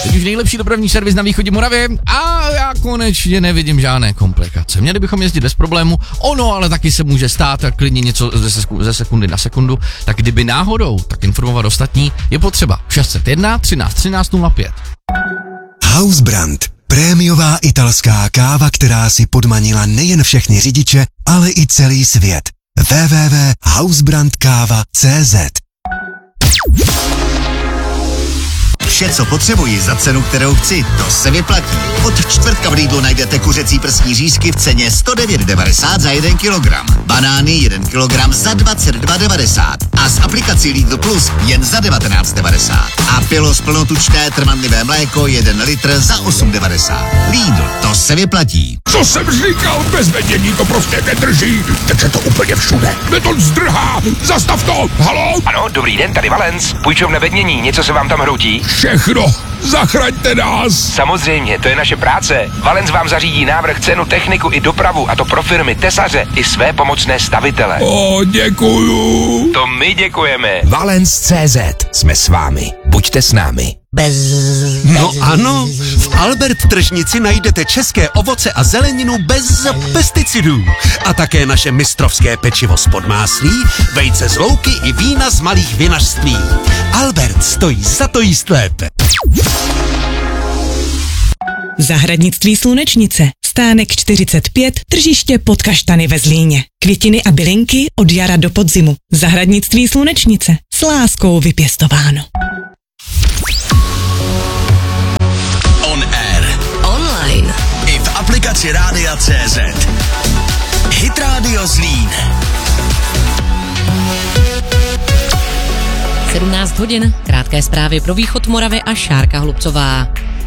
Teď už nejlepší dopravní servis na východě Moravy a já konečně nevidím žádné komplikace. Měli bychom jezdit bez problému, ono ale taky se může stát a klidně něco ze sekundy na sekundu, tak kdyby náhodou, tak informovat ostatní je potřeba 601 13 13 05. Hausbrand. Prémiová italská káva, která si podmanila nejen všechny řidiče, ale i celý svět. www.hausbrandkava.cz. Vše, co potřebuji za cenu, kterou chci, to se vyplatí. Od čtvrtka v Lidlu najdete kuřecí prsní řízky v ceně 109,90 za 1 kilogram. Banány 1 kilogram za 22,90 a z aplikací Lidl Plus jen za 19,90. A Pilos plnotučné trvanlivé mléko 1 litr za 8,90. Lidl, to se vyplatí. Co jsem říkal, bez vedění to prostě nedrží. Takže to úplně všude. Beton zdrhá. Zastav to. Haló? Ano, dobrý den, tady Valens. Půjčovna Vednění, něco se vám tam hroutí? Všechno. Zachraňte nás. Samozřejmě, to je naše práce. Valens vám zařídí návrh, cenu, techniku i dopravu, a to pro firmy, tesaře i své pomocné stavitele. Děkuju. To my děkujeme. Valens.cz. Jsme s vámi. Buďte s námi. No ano, v Albert tržnici najdete české ovoce a zeleninu bez pesticidů. A také naše mistrovské pečivo z Podmáslí, vejce z louky i vína z malých vinařství. Albert stojí za to jíst lépe. Zahradnictví Slunečnice. Stánek 45, tržiště pod Kaštany ve Zlíně. Květiny a bylinky od jara do podzimu. Zahradnictví Slunečnice. S láskou vypěstováno. On air. Online. I v aplikaci Rádia.cz. Hit Radio Zlín. 17 hodin, krátké zprávy pro východ Moravy a Šárka Hlubcová.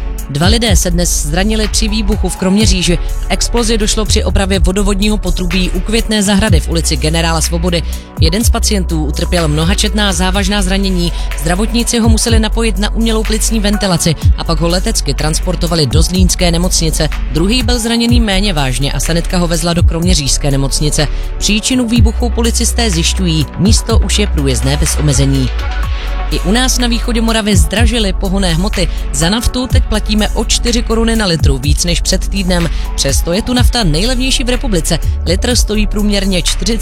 2 lidé se dnes zranili při výbuchu v Kroměříži. K explozi došlo při opravě vodovodního potrubí u Květné zahrady v ulici Generála Svobody. Jeden z pacientů utrpěl mnohačetná závažná zranění. Zdravotníci ho museli napojit na umělou plicní ventilaci a pak ho letecky transportovali do zlínské nemocnice. Druhý byl zraněný méně vážně a sanitka ho vezla do kroměřížské nemocnice. Příčinu výbuchu policisté zjišťují, místo už je průjezdné bez omezení. I u nás na východě Moravy zdražily pohonné hmoty. Za naftu teď platíme o 4 koruny na litru, víc než před týdnem. Přesto je tu nafta nejlevnější v republice. Litr stojí průměrně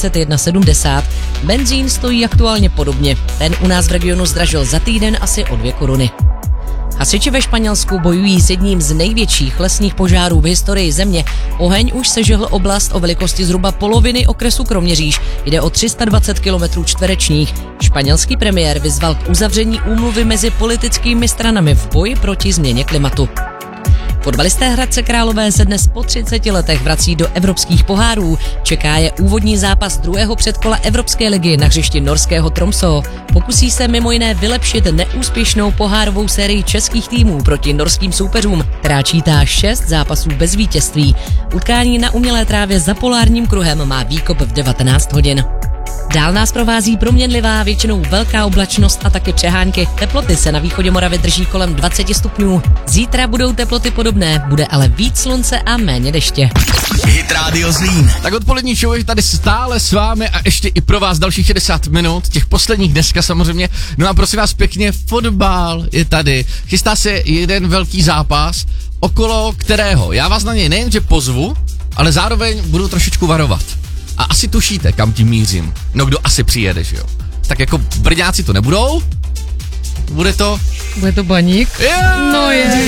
41,70. Benzín stojí aktuálně podobně. Ten u nás v regionu zdražil za týden asi o 2 koruny. Hasiči ve Španělsku bojují s jedním z největších lesních požárů v historii země. Oheň už sežehl oblast o velikosti zhruba poloviny okresu Kroměříž. Jde o 320 km čtverečních. Španělský premiér vyzval k uzavření úmluvy mezi politickými stranami v boji proti změně klimatu. Fotbalisté Hradce Králové se dnes po 30 letech vrací do evropských pohárů. Čeká je úvodní zápas druhého předkola Evropské ligy na hřišti norského Tromsø. Pokusí se mimo jiné vylepšit neúspěšnou pohárovou sérii českých týmů proti norským soupeřům, která čítá 6 zápasů bez vítězství. Utkání na umělé trávě za polárním kruhem má výkop v 19 hodin. Dál nás provází proměnlivá, většinou velká oblačnost a taky přehánky. Teploty se na východě Moravy drží kolem 20 stupňů. Zítra budou teploty podobné, bude ale víc slunce a méně deště. Hit Radio Zlín. Tak odpolední show je tady stále s vámi a ještě i pro vás dalších 60 minut, těch posledních dneska samozřejmě. No a prosím vás pěkně, fotbal je tady. Chystá se jeden velký zápas, okolo kterého já vás na něj nejenže pozvu, ale zároveň budu trošičku varovat. A asi tušíte, kam tím mířím. No kdo asi přijede, že jo? Tak jako Brňáci to nebudou. Bude to Baník? Yeah! No je.